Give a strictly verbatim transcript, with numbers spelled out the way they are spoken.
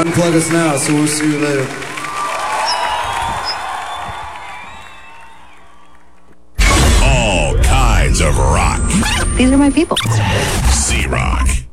unplug us now, so we'll see you later. All kinds of rock. These are my people. Z-Rock.